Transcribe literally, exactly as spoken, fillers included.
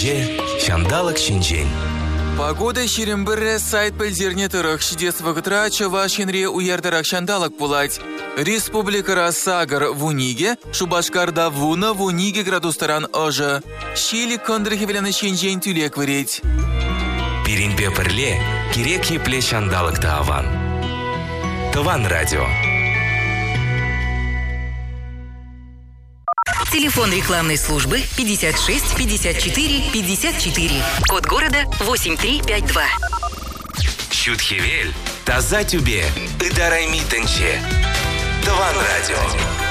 Шинже, Шандалык Шинжень. Погода шерембірре сайт пілдерне тұрық шидес вағытра Чувашинре уердірақ шандалык пулать. Республикара Сагар вуниге, Шубашкарда вуна вуниге градустаран ожы. Шили кондрыхевеляны шинжень тюлек вырет. Пирин пеперле, керек епле шандалык тааван. Тыван радио. Телефон рекламной службы пятьдесят шесть пятьдесят четыре пятьдесят четыре. Код города восемь три пять два. Чудхевель, таза тюбе, ыдарай митенче. Тыван радио.